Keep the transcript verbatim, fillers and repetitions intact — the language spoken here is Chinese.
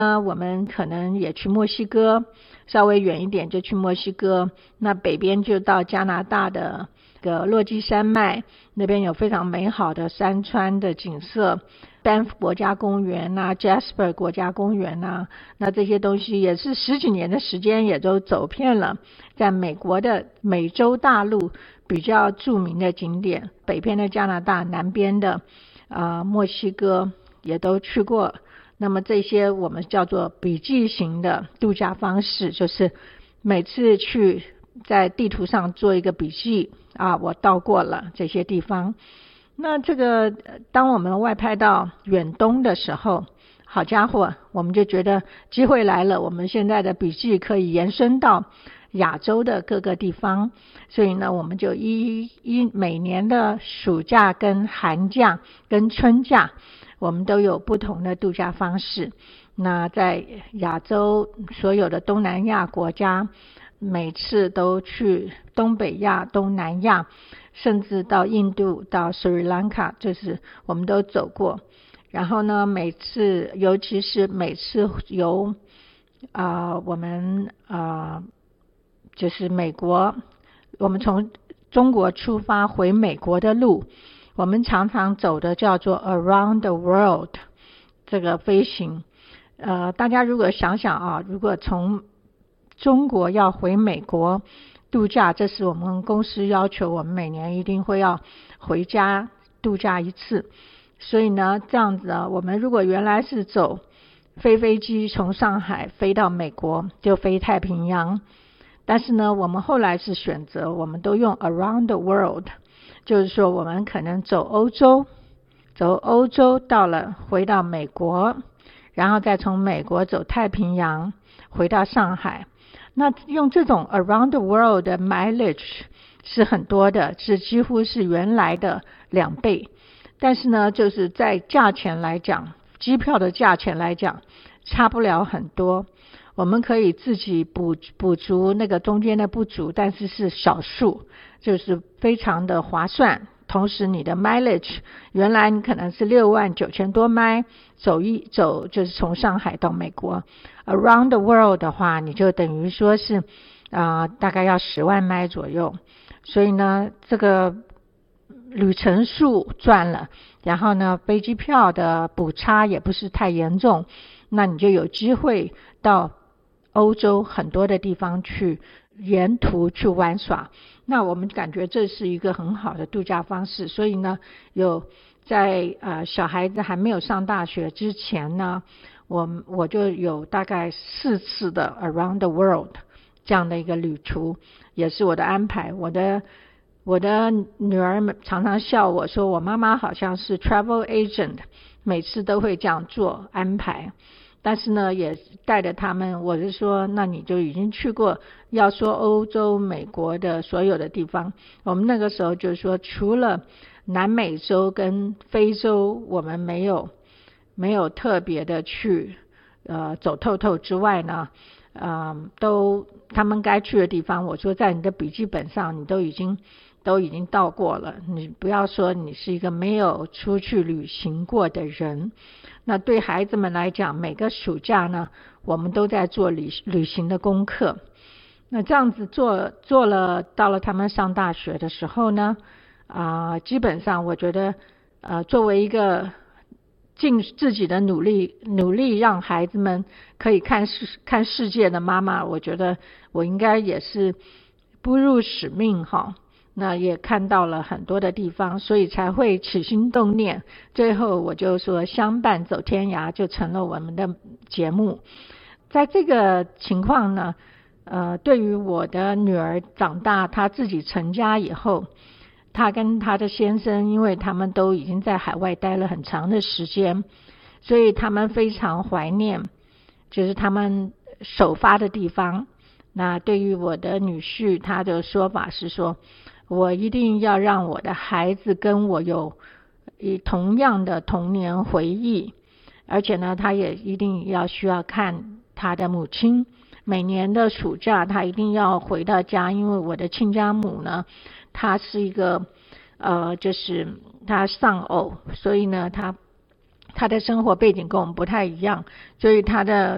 呢，我们可能也去墨西哥，稍微远一点就去墨西哥，那北边就到加拿大的个落基山脉，那边有非常美好的山川的景色，班夫国家公园啊 Jasper 国家公园啊，那这些东西也是十几年的时间也都走遍了，在美国的美洲大陆比较著名的景点，北边的加拿大，南边的呃墨西哥也都去过。那么这些我们叫做笔记型的度假方式，就是每次去在地图上做一个笔记啊，我到过了这些地方。那这个当我们外派到远东的时候，好家伙，我们就觉得机会来了，我们现在的笔记可以延伸到亚洲的各个地方，所以呢，我们就一一每年的暑假跟寒假跟春假，我们都有不同的度假方式。那在亚洲所有的东南亚国家，每次都去东北亚、东南亚，甚至到印度、到斯里兰卡，就是我们都走过。然后呢，每次尤其是每次由啊、呃、我们啊、呃、就是美国，我们从中国出发回美国的路，我们常常走的叫做 Around the World 这个飞行。呃，大家如果想想啊，如果从中国要回美国度假，这是我们公司要求我们每年一定会要回家度假一次。所以呢，这样子啊，我们如果原来是走飞飞机从上海飞到美国，就飞太平洋，但是呢，我们后来是选择我们都用 Around the World， 就是说我们可能走欧洲，走欧洲到了回到美国，然后再从美国走太平洋回到上海。那用这种 Around the World 的 mileage 是很多的，是几乎是原来的两倍。但是呢，就是在价钱来讲，机票的价钱来讲，差不了很多。我们可以自己补补足那个中间的不足，但是是少数，就是非常的划算。同时你的 mileage 原来你可能是六万九千多迈，走一走就是从上海到美国。Around the world 的话，你就等于说是啊、呃、大概要十万迈左右。所以呢，这个旅程数赚了，然后呢，飞机票的补差也不是太严重，那你就有机会到欧洲很多的地方去沿途去玩耍。那我们感觉这是一个很好的度假方式。所以呢，有在呃小孩子还没有上大学之前呢，我我就有大概四次的 Around the World 这样的一个旅途，也是我的安排。我的我的女儿常常笑我说，我妈妈好像是 travel agent， 每次都会这样做安排。但是呢，也带着他们，我是说，那你就已经去过，要说欧洲、美国的所有的地方，我们那个时候就说，除了南美洲跟非洲，我们没有没有特别的去呃走透透之外呢，呃，都他们该去的地方，我说在你的笔记本上，你都已经都已经到过了，你不要说你是一个没有出去旅行过的人。那对孩子们来讲，每个暑假呢，我们都在做旅旅行的功课。那这样子做做了，到了他们上大学的时候呢，啊、呃，基本上我觉得，呃，作为一个尽自己的努力，努力让孩子们可以看世看世界的妈妈，我觉得我应该也是不辱使命哈。那也看到了很多的地方，所以才会起心动念，最后我就说相伴走天涯就成了我们的节目。在这个情况呢，呃，对于我的女儿长大，她自己成家以后，她跟她的先生，因为他们都已经在海外待了很长的时间，所以他们非常怀念就是他们首发的地方。那对于我的女婿，他的说法是说，我一定要让我的孩子跟我有同样的童年回忆，而且呢，他也一定要需要看他的母亲。每年的暑假，他一定要回到家，因为我的亲家母呢，她是一个呃，就是她丧偶，所以呢，她她的生活背景跟我们不太一样，所以她的